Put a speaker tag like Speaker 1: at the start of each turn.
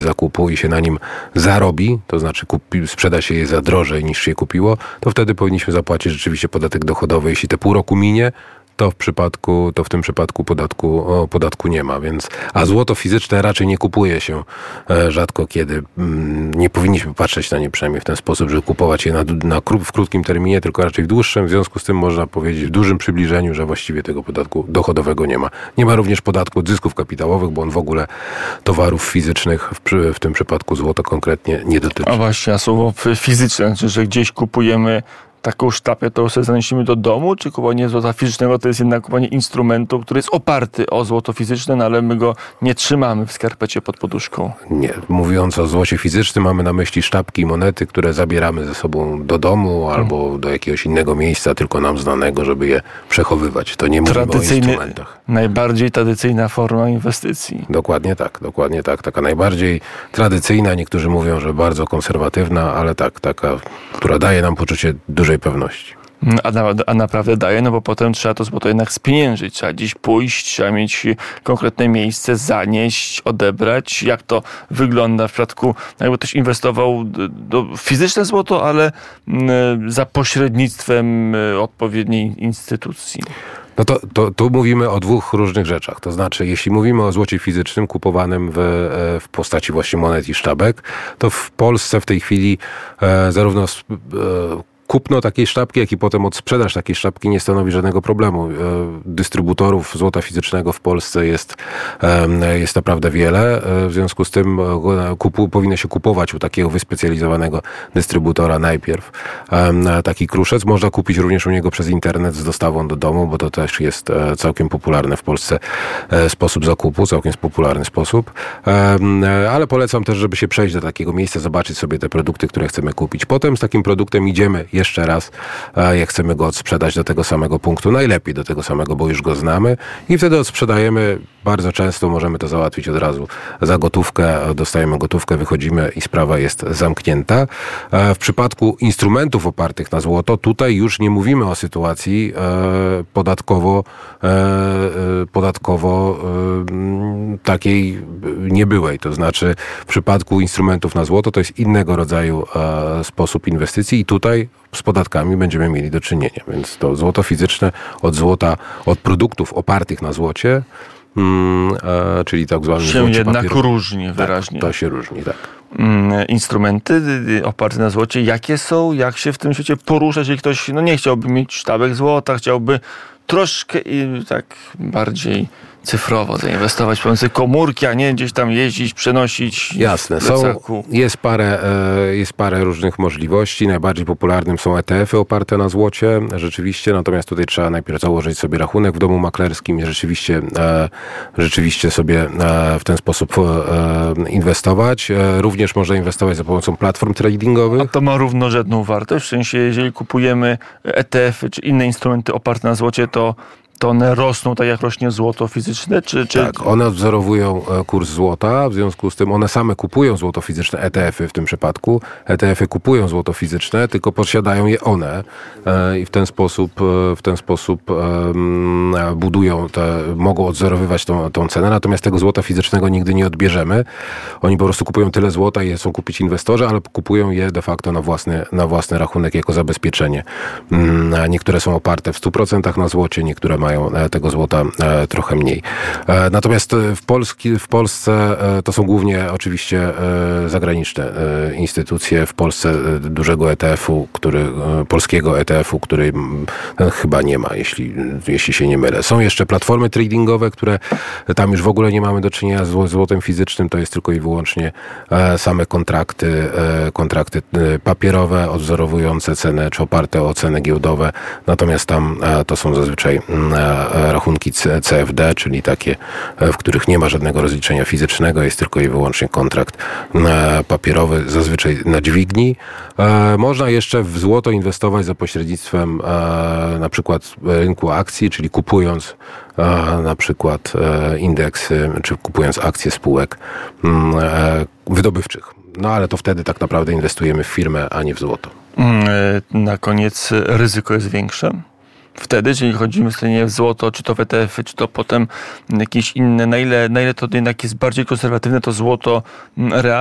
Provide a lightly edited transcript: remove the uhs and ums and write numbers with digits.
Speaker 1: zakupu i się na nim zarobi, to znaczy sprzeda się je za drożej niż się kupiło, to wtedy powinniśmy zapłacić rzeczywiście podatek dochodowy. Jeśli te pół roku minie, to w tym przypadku podatku nie ma, więc a złoto fizyczne raczej nie kupuje się rzadko kiedy. Nie powinniśmy patrzeć na nie przynajmniej w ten sposób, żeby kupować je w krótkim terminie, tylko raczej w dłuższym. W związku z tym można powiedzieć w dużym przybliżeniu, że właściwie tego podatku dochodowego nie ma. Nie ma również podatku od zysków kapitałowych, bo on w ogóle towarów fizycznych, w tym przypadku złota konkretnie, nie dotyczy.
Speaker 2: A właśnie, a słowo fizyczne, znaczy, że gdzieś kupujemy taką sztapę, to sobie zanosimy do domu, czy kupowanie złota fizycznego to jest jednak kupowanie instrumentu, który jest oparty o złoto fizyczne, no ale my go nie trzymamy w skarpecie pod poduszką?
Speaker 1: Nie. Mówiąc o złocie fizycznym, mamy na myśli sztabki i monety, które zabieramy ze sobą do domu albo do jakiegoś innego miejsca, tylko nam znanego, żeby je przechowywać. To nie mówimy o instrumentach.
Speaker 2: Najbardziej tradycyjna forma inwestycji.
Speaker 1: Dokładnie tak. Taka najbardziej tradycyjna, niektórzy mówią, że bardzo konserwatywna, ale taka, która daje nam poczucie dużej pewności.
Speaker 2: A naprawdę daje, no bo potem trzeba to złoto jednak spieniężyć. Trzeba gdzieś pójść, trzeba mieć konkretne miejsce, zanieść, odebrać. Jak to wygląda w przypadku, jakby ktoś inwestował do fizyczne złoto, ale za pośrednictwem odpowiedniej instytucji?
Speaker 1: No to tu mówimy o dwóch różnych rzeczach. To znaczy, jeśli mówimy o złocie fizycznym kupowanym w postaci właśnie monet i sztabek, to w Polsce w tej chwili zarówno kupno takiej sztabki, jak i potem odsprzedaż takiej sztabki nie stanowi żadnego problemu. Dystrybutorów złota fizycznego w Polsce jest naprawdę wiele. W związku z tym powinno się kupować u takiego wyspecjalizowanego dystrybutora najpierw taki kruszec. Można kupić również u niego przez internet z dostawą do domu, bo to też jest całkiem popularny w Polsce sposób zakupu, całkiem popularny sposób. Ale polecam też, żeby się przejść do takiego miejsca, zobaczyć sobie te produkty, które chcemy kupić. Potem z takim produktem idziemy jeszcze raz, jak chcemy go odsprzedać do tego samego punktu, najlepiej do tego samego, bo już go znamy i wtedy odsprzedajemy. Bardzo często możemy to załatwić od razu za gotówkę, dostajemy gotówkę, wychodzimy i sprawa jest zamknięta. W przypadku instrumentów opartych na złoto, tutaj już nie mówimy o sytuacji podatkowo takiej niebyłej. To znaczy w przypadku instrumentów na złoto to jest innego rodzaju sposób inwestycji i tutaj z podatkami będziemy mieli do czynienia. Więc to złoto fizyczne od produktów opartych na złocie, czyli tak zwany
Speaker 2: się jednak różni wyraźnie.
Speaker 1: Tak, to się różni, tak.
Speaker 2: Instrumenty oparte na złocie, jakie są, jak się w tym świecie poruszać, jeżeli ktoś nie chciałby mieć sztabek złota, chciałby troszkę tak bardziej cyfrowo zainwestować w pomocy komórki, a nie gdzieś tam jeździć, przenosić.
Speaker 1: Jasne. Jest parę różnych możliwości. Najbardziej popularnym są ETF-y oparte na złocie, rzeczywiście. Natomiast tutaj trzeba najpierw założyć sobie rachunek w domu maklerskim i rzeczywiście sobie w ten sposób inwestować. Również można inwestować za pomocą platform tradingowych.
Speaker 2: A to ma równorzędną wartość? W sensie, jeżeli kupujemy ETF-y czy inne instrumenty oparte na złocie, to one rosną tak jak rośnie złoto fizyczne?
Speaker 1: Tak, one odwzorowują kurs złota, w związku z tym one same kupują złoto fizyczne, ETF-y w tym przypadku. ETF-y kupują złoto fizyczne, tylko posiadają je one i w ten sposób budują, mogą odwzorowywać tą cenę, natomiast tego złota fizycznego nigdy nie odbierzemy. Oni po prostu kupują tyle złota i je chcą kupić inwestorzy, ale kupują je de facto na własny rachunek jako zabezpieczenie. Niektóre są oparte w 100% na złocie, niektóre mają tego złota trochę mniej. Natomiast w Polsce to są głównie oczywiście zagraniczne instytucje. W Polsce dużego polskiego ETF-u, który chyba nie ma, jeśli się nie mylę. Są jeszcze platformy tradingowe, które tam już w ogóle nie mamy do czynienia z złotem fizycznym. To jest tylko i wyłącznie same kontrakty papierowe, odwzorowujące cenę, czy oparte o ceny giełdowe. Natomiast tam to są zazwyczaj rachunki CFD, czyli takie, w których nie ma żadnego rozliczenia fizycznego, jest tylko i wyłącznie kontrakt papierowy, zazwyczaj na dźwigni. Można jeszcze w złoto inwestować za pośrednictwem na przykład rynku akcji, czyli kupując na przykład indeksy, czy kupując akcje spółek wydobywczych. No ale to wtedy tak naprawdę inwestujemy w firmę, a nie w złoto.
Speaker 2: Na koniec ryzyko jest większe? wtedy, jeżeli chodzi o inwestowanie w złoto, czy to w ETF-y, czy to potem jakieś inne, na ile to jednak jest bardziej konserwatywne, to złoto realnie